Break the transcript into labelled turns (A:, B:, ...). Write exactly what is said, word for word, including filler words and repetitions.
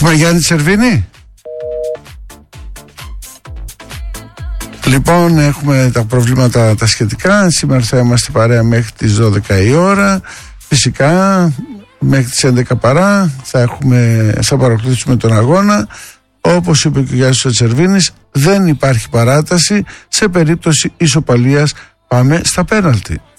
A: Έχουμε Γιάννη Τσερβίνη. Λοιπόν, έχουμε τα προβλήματα τα σχετικά. Σήμερα θα είμαστε παρέα μέχρι τις δώδεκα η ώρα. Φυσικά μέχρι τις έντεκα παρά θα, έχουμε, θα παρακολουθήσουμε τον αγώνα. Όπως είπε και ο Γιάννης Τσερβίνης, δεν υπάρχει παράταση. Σε περίπτωση ισοπαλίας πάμε στα πέναλτι.